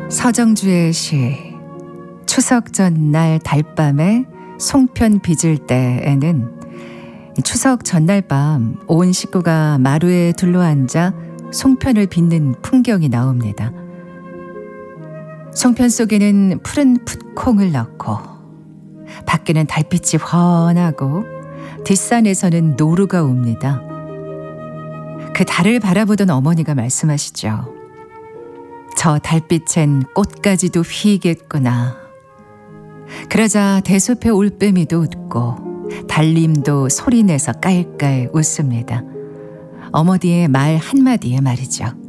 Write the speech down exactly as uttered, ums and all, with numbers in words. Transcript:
서정주의 시 추석 전날 달밤에 송편 빚을 때에는 추석 전날 밤 온 식구가 마루에 둘러앉아 송편을 빚는 풍경이 나옵니다. 송편 속에는 푸른 풋콩을 넣고 밖에는 달빛이 훤하고 뒷산에서는 노루가 옵니다. 그 달을 바라보던 어머니가 말씀하시죠. 저 달빛엔 꽃가지도 휘겠구나. 그러자 대숲의 올빼미도 웃고 달님도 소리내서 깔깔 웃습니다. 어머니의 말 한마디에 말이죠.